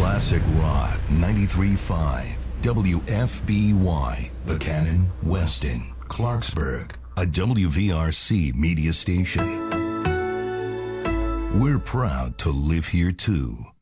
Classic Rock 93.5 WFBY, Buchanan, Weston, Clarksburg, a WVRC media station. We're proud to live here too.